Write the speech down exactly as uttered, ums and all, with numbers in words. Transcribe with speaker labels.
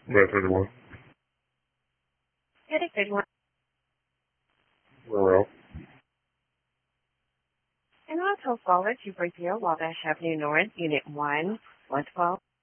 Speaker 1: Red thirty-one.
Speaker 2: Headache thirty-one.
Speaker 1: Rural.
Speaker 2: And I'll tell forward to Brazil, Wabash Avenue North, Unit one, one twelve.